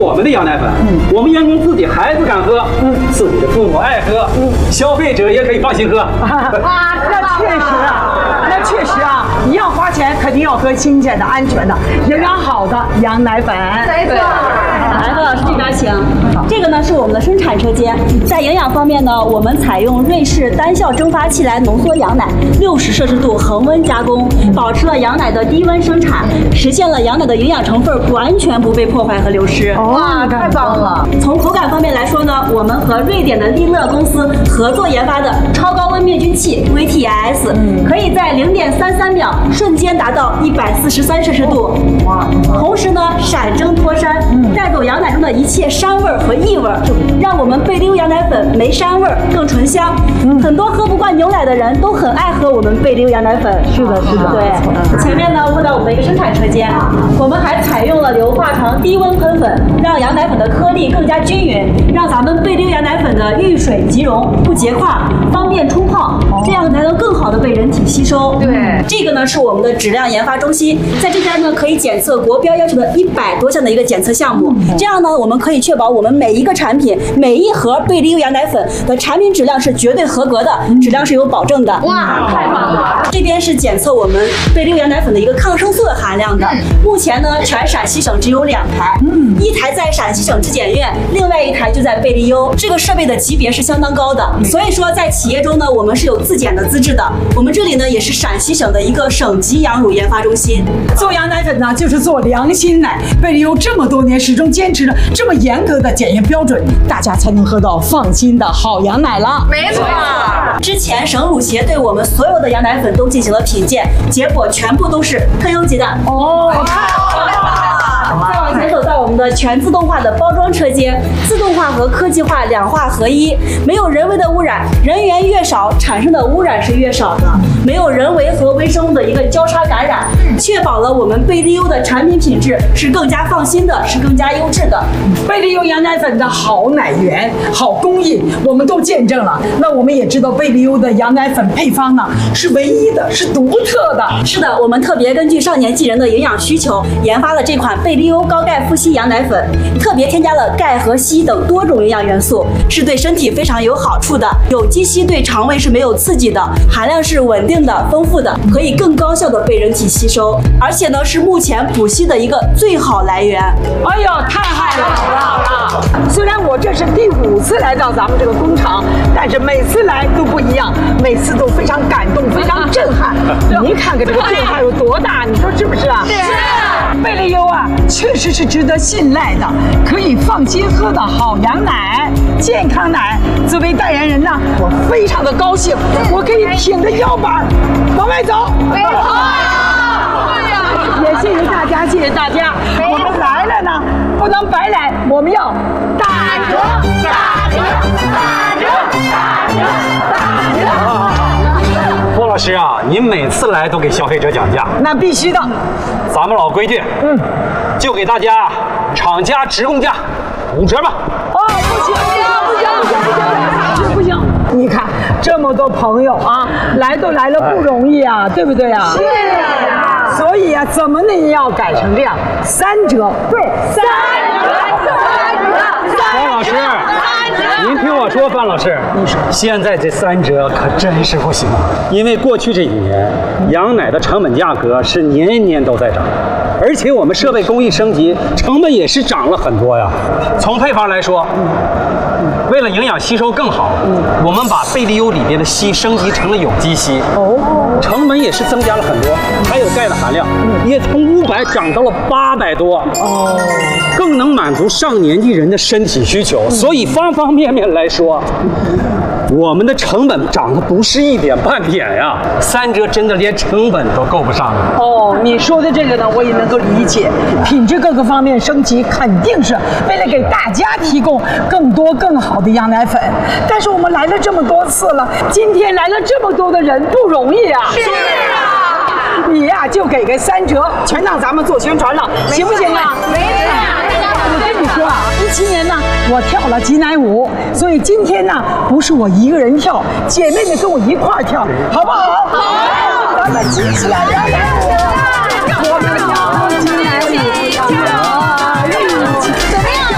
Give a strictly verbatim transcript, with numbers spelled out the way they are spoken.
我们的羊奶粉，嗯，我们员工自己孩子敢喝，嗯，自己的父母爱喝，嗯，消费者也可以放心喝。 啊，那确实啊，那确实啊，你要花钱肯定要喝新鲜的、安全的、营养好的羊奶粉。 没错。 来，何老师这边请。这个呢是我们的生产车间，在营养方面呢，我们采用瑞士单效蒸发器来浓缩羊奶，六十摄氏度恒温加工，保持了羊奶的低温生产，实现了羊奶的营养成分完全不被破坏和流失。 哇，太棒了！ 从口感方面来说呢，我们和瑞典的利乐公司合作研发的超高温灭菌器 V T I S， 可以在零点三三秒瞬间达到一百四十三摄氏度，哇！同时呢，闪蒸脱膻，带走羊奶中的一切膻味和异味，让我们贝利优羊奶粉没膻味，更醇香。很多喝不惯牛奶的人都很爱喝我们贝利优羊奶粉。 是的，是的。 对，前面呢问到我们的一个生产车间，我们还采用了硫化床低温喷粉，让羊奶粉的颗粒更加均匀，让咱们贝利优羊奶粉的遇水即溶，不结块，方便冲泡，这样才能更好的被人体吸收。 对， 这个呢是我们的质量研发中心，在这边呢可以检测国标要求的一百多项的一个检测项目，这样呢我们可以确保我们每一个产品、每一盒贝利优羊奶粉的产品质量是绝对合格的，质量是有保证的。 哇，太棒了！ 这边是检测我们贝利优羊奶粉的一个抗生素的含量的，目前呢全陕西省只有两台，嗯，一台在陕西省质检院，另外一台就在贝利优。这个设备的级别是相当高的，所以说在企业中呢，我们是有自检的资质的。我们这里呢也是陕西省的一个省级羊乳研发中心。 做羊奶粉呢，就是做良心奶。贝利优这么多年始终坚持着这么严格的检验标准，大家才能喝到放心的好羊奶了。 没错。 之前省乳协对我们所有的羊奶粉都进行了品鉴，结果全部都是特优级的。 哦，太好了！ 再往前走到我们的全自动化的包装车间，自动化和科技化两化合一，没有人为的污染，人员越少，产生的污染是越少的，没有人为和微生物的一个交叉感染，确保了我们贝利优的产品品质是更加放心的，是更加优质的。 贝利优羊奶粉的好奶源、好工艺，我们都见证了。那我们也知道贝利优的羊奶粉配方呢是唯一的，是独特的。 是的，我们特别根据少年纪人的营养需求，研发了这款贝利优高钙富硒羊奶粉，特别添加了钙和硒等多种营养元素，是对身体非常有好处的。有机硒对肠胃是没有刺激的，含量是稳定的、丰富的，可以更高效的被人体吸收，而且呢是目前补硒的一个最好来源。 哎呦，太好了！虽然我这是第五次来到咱们这个工厂，但是每次来都不一样，每次都非常感动，非常震撼。您看看这个变化有多大，你说是不是啊？ 是。 贝利优啊，确实是值得信赖的，可以放心喝的好羊奶、健康奶。作为代言人呢，我非常的高兴，我可以挺着腰板往外走。 没错。 也谢谢大家，谢谢大家。我们来了呢，不能白来，我们要打折，打折，打折，打折，打折。 郭老师啊，您每次来都给消费者讲价， 那必须的。 咱们老规矩，嗯，就给大家厂家直供价五折吧。 哦，不行，不行，不行，不行，不行，不行！你看这么多朋友啊，来都来了不容易啊，对不对啊？ 是。 所以啊，怎么能要改成这样？三折，对，三折，三折， 方老师，您听我说，范老师，你说现在这三折可真是不行，因为过去这几年羊奶的成本价格是年年都在涨，而且我们设备工艺升级，成本也是涨了很多呀。从配方来说，为了营养吸收更好，我们把贝利优里边的硒升级成了有机硒，哦，成本也是增加了很多，还有钙的含量也从五百涨到了八百多，哦，更能满足上年纪人的身体需求，所以方方面面来说，我们的成本涨的不是一点半点呀，三折真的连成本都够不上了。 哦，你说的这个呢，我也能够理解，品质各个方面升级，肯定是为了给大家提供更多更好的羊奶粉。但是我们来了这么多次了，今天来了这么多的人，不容易啊！ 是啊， 你呀、啊、就给个三折，全让咱们做宣传了，行不行啊？ 没错。 我跟你说啊，一七年呢，我跳了挤奶舞，所以今天呢，不是我一个人跳，姐妹们跟我一块儿跳，好不好？好，咱们一起来跳奶舞，我们跳。